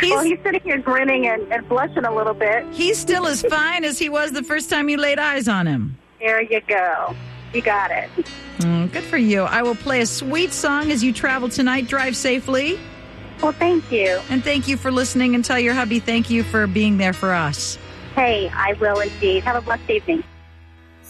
Well, he's sitting here grinning and blushing a little bit. He's still as fine as he was the first time you laid eyes on him. There you go. You got it. Good for you. I will play a sweet song as you travel tonight. Drive safely. Well, thank you. And thank you for listening, and tell your hubby thank you for being there for us. Hey, I will indeed. Have a blessed evening.